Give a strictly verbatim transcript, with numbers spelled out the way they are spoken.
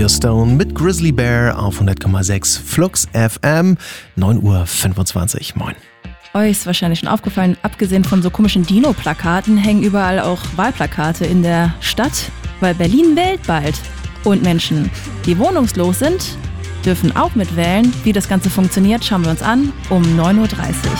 Oliver Stone mit Grizzly Bear auf hundert Komma sechs Flux F M, neun Uhr fünfundzwanzig. Moin. Euch ist wahrscheinlich schon aufgefallen, abgesehen von so komischen Dino-Plakaten hängen überall auch Wahlplakate in der Stadt, weil Berlin wählt bald. Und Menschen, die wohnungslos sind, dürfen auch mitwählen. Wie das Ganze funktioniert, schauen wir uns an um neun Uhr dreißig.